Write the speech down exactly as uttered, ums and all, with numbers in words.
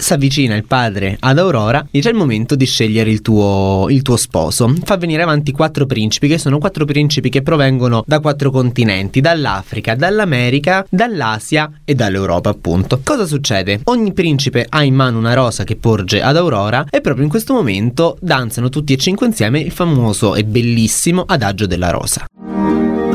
si avvicina il padre ad Aurora, dice: è il momento di scegliere il tuo, il tuo sposo. Fa venire avanti quattro principi, che sono quattro principi che provengono da quattro continenti: dall'Africa, dall'America, dall'Asia e dall'Europa, appunto. Cosa succede? Ogni principe ha in mano una rosa che porge ad Aurora e proprio in questo momento danzano tutti e cinque insieme il famoso e bellissimo adagio della rosa.